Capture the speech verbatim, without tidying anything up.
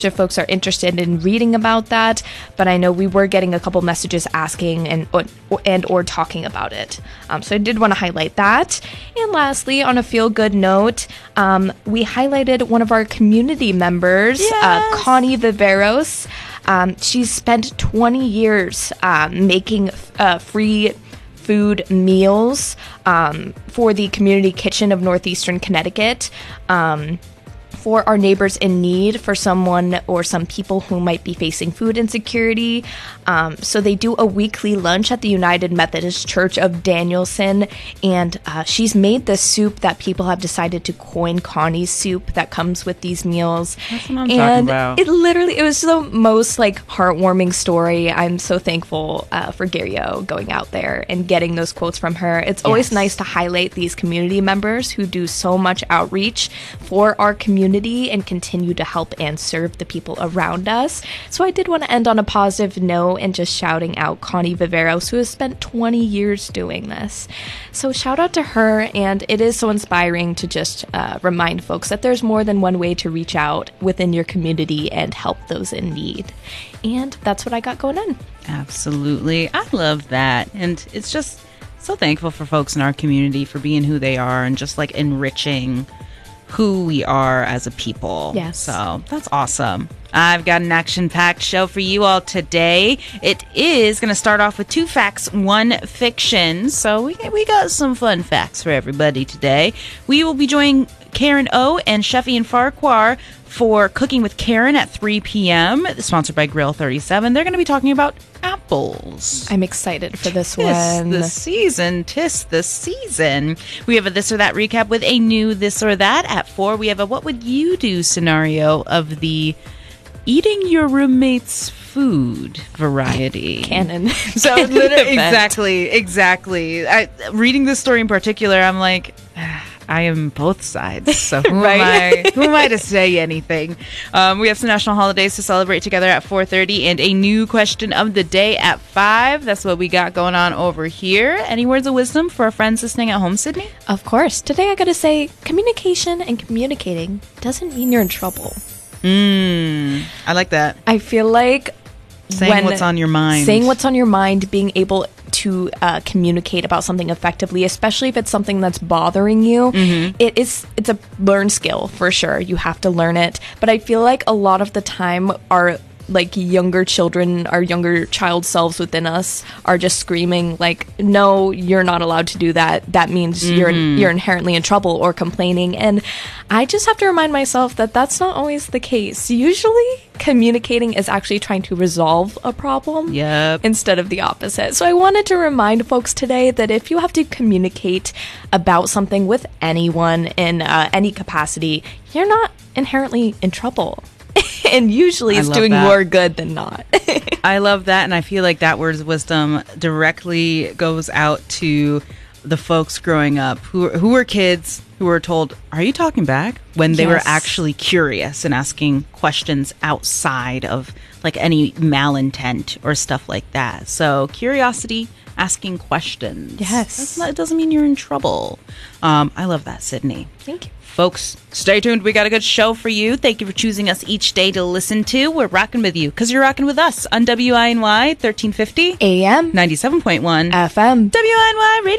if folks are interested in reading about that, but I know we were getting a couple messages asking and or, and or talking about it. Um, so I did want to highlight that. And lastly, on a feel-good note, um, we highlighted one of our community members, yes. uh, Connie Viveros. Um, she's spent twenty years um, making uh, free food meals um, for the Community Kitchen of Northeastern Connecticut. Um, for our neighbors in need, for someone or some people who might be facing food insecurity. Um, so they do a weekly lunch at the United Methodist Church of Danielson, and uh, she's made this soup that people have decided to coin Connie's soup that comes with these meals. That's what I'm and talking about. It literally, it was the most like heartwarming story. I'm so thankful uh, for Gario going out there and getting those quotes from her. It's always Yes. nice to highlight these community members who do so much outreach for our community and continue to help and serve the people around us. So I did want to end on a positive note and just shouting out Connie Viveros, who has spent twenty years doing this. So shout out to her, and it is so inspiring to just uh, remind folks that there's more than one way to reach out within your community and help those in need. And that's what I got going on. Absolutely. I love that. And it's just so thankful for folks in our community for being who they are and just like enriching who we are as a people. Yes. So that's awesome. I've got an action-packed show for you all today. It is going to start off with two facts, one fiction. So we we got some fun facts for everybody today. We will be joining Karen O and Shefian Farquhar for Cooking with Karen at three p.m. Sponsored by Grill thirty-seven. They're going to be talking about apples. I'm excited for this Tis one. the season. Tis the season. We have a This or That recap with a new This or That. At four, we have a What Would You Do scenario of the eating your roommate's food variety. Canon. So Canon literally, event. exactly, exactly. I, reading this story in particular, I'm like, ah, I am both sides. So who Right? am I? Who am I to say anything? Um, we have some national holidays to celebrate together at four thirty, and a new question of the day at five. That's what we got going on over here. Any words of wisdom for our friends listening at home, Sydney? Of course. Today I gotta say, communication and communicating doesn't mean you're in trouble. Mm, I like that. I feel like Saying when- what's on your mind. Saying what's on your mind, being able to uh, communicate about something effectively, especially if it's something that's bothering you, Mm-hmm. it is it's a learned skill for sure. You have to learn it. But I feel like a lot of the time our like younger children, our younger child selves within us are just screaming like, no, you're not allowed to do that. That means Mm-hmm. you're you're inherently in trouble, or complaining. And I just have to remind myself that that's not always the case. Usually communicating is actually trying to resolve a problem Yep. instead of the opposite. So I wanted to remind folks today that if you have to communicate about something with anyone in uh, any capacity, you're not inherently in trouble. And usually I it's love doing that. more good than not. I love that, and I feel like that word of wisdom directly goes out to the folks growing up who who were kids who were told, "Are you talking back?" when they were Yes. actually curious and asking questions outside of like any malintent or stuff like that. So curiosity, asking questions. Yes. That's not, it doesn't mean you're in trouble. Um, I love that, Sydney. Thank you. Folks, stay tuned. We got a good show for you. Thank you for choosing us each day to listen to. We're rocking with you because you're rocking with us on W I N Y thirteen fifty A M ninety-seven point one F M W I N Y Radio.